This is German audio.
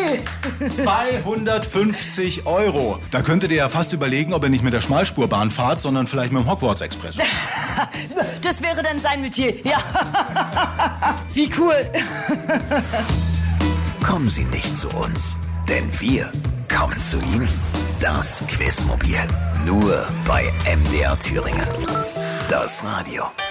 Geil! 250 €. Da könntet ihr ja fast überlegen, ob ihr nicht mit der Schmalspurbahn fahrt, sondern vielleicht mit dem Hogwarts-Express. Das wäre dann sein Metier, ja. Wie cool. Kommen Sie nicht zu uns, denn wir kommen zu Ihnen. Das Quizmobil. Nur bei MDR Thüringen. Das Radio.